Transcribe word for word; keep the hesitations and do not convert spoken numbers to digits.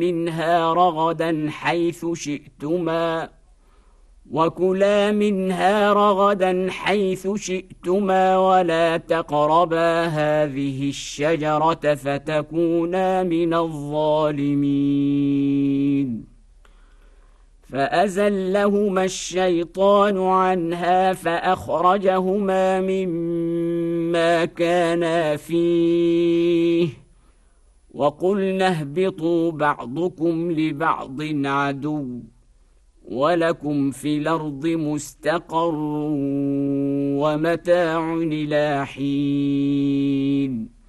منها رغدا حيث شئتما وكلا منها رغدا حيث شئتما ولا تقربا هذه الشجرة فتكونا من الظالمين فأزلهما الشيطان عنها فأخرجهما مما كانا فيه وقلنا اهبطوا بعضكم لبعض عدو ولكم في الأرض مستقر ومتاع إلى حين